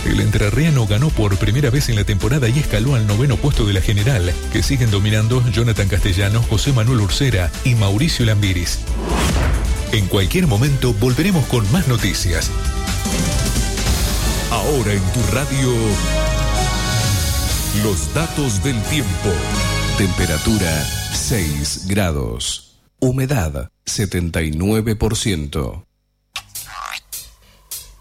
El entrerriano ganó por primera vez en la temporada y escaló al 9º puesto de la general, que siguen dominando Jonathan Castellanos, José Manuel Ursera y Mauricio Lambiris. En cualquier momento volveremos con más noticias. Ahora en tu radio, los datos del tiempo. Temperatura 6 grados. Humedad 79%.